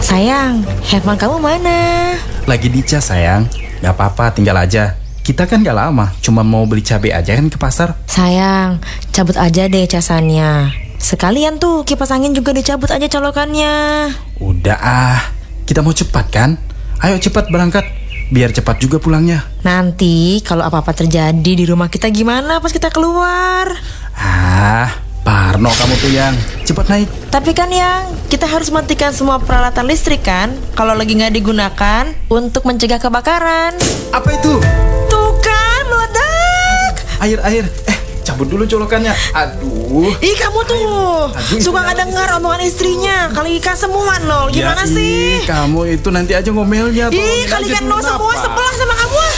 Sayang, handphone kamu mana? Lagi dicas sayang. Gak apa-apa, tinggal aja. Kita kan gak lama, cuma mau beli cabai aja kan ke pasar. Sayang, cabut aja deh casannya. Sekalian tuh kipas angin juga dicabut aja colokannya. Udah kita mau cepat kan? Ayo cepat berangkat, biar cepat juga pulangnya. Nanti kalau apa-apa terjadi di rumah kita gimana pas kita keluar? Parno kamu tuh yang cepat naik. Tapi kan yang kita harus matikan semua peralatan listrik kan kalau lagi nggak digunakan untuk mencegah kebakaran. Apa itu? Tuh kan meledak. Air. Cabut dulu colokannya. Aduh. Ih kamu tuh Aduh, suka nggak dengar omongan istrinya. Kali ikan semua nol. Gimana sih? Kamu itu nanti aja ngomelnya. Ih kali ikan nol semua sebelah sama kamu.